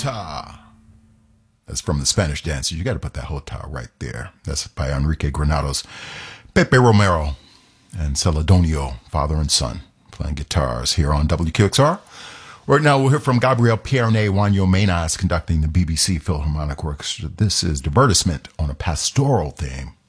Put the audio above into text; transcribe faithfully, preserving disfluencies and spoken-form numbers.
Jota. That's from the Spanish Dancers. You got to put that Jota right there. That's by Enrique Granados, Pepe Romero, and Celedonio, father and son, playing guitars here on W Q X R. Right now, we'll hear from Gabriel Pierne Juanjo Menas conducting the B B C Philharmonic Orchestra. This is Divertisement on a pastoral theme.